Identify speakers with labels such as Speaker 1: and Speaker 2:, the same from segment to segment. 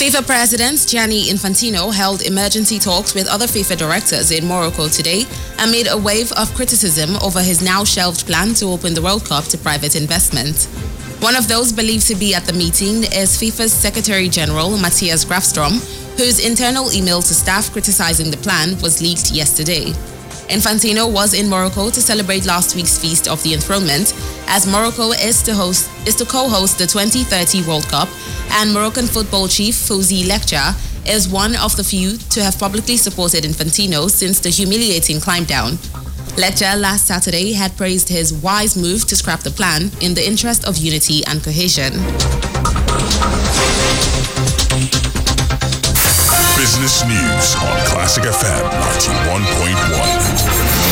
Speaker 1: FIFA President Gianni Infantino held emergency talks with other FIFA directors in Morocco today amid a wave of criticism over his now shelved plan to open the World Cup to private investment. One of those believed to be at the meeting is FIFA's Secretary General Matthias Grafstrom, whose internal email to staff criticizing the plan was leaked yesterday. Infantino was in Morocco to celebrate last week's Feast of the Enthronement, as Morocco is to co-host the 2030 World Cup, and Moroccan football chief Fouzi Lekja is one of the few to have publicly supported Infantino since the humiliating climb down. Lekja last Saturday had praised his wise move to scrap the plan in the interest of unity and cohesion.
Speaker 2: Business News on Classic FM 91.1.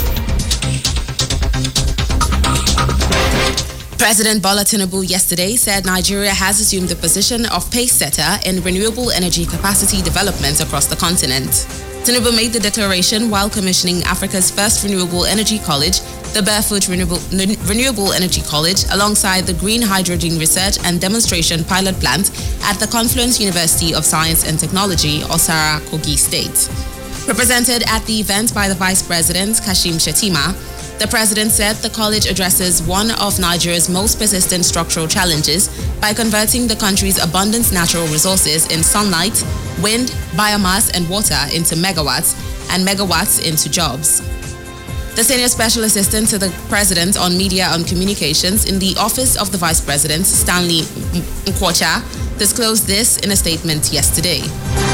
Speaker 1: President Bola Tinubu yesterday said Nigeria has assumed the position of pace setter in renewable energy capacity development across the continent. Tinubu made the declaration while commissioning Africa's first renewable energy college, the Barefoot Renewable Energy College, alongside the Green Hydrogen Research and Demonstration Pilot Plant at the Confluence University of Science and Technology, Osara, Kogi State. Represented at the event by the Vice President, Kashim Shettima, the President said the college addresses one of Nigeria's most persistent structural challenges by converting the country's abundant natural resources in sunlight, wind, biomass, and water into megawatts, and megawatts into jobs. The Senior Special Assistant to the President on Media and Communications in the Office of the Vice President, Stanley Nkwocha, disclosed this in a statement yesterday.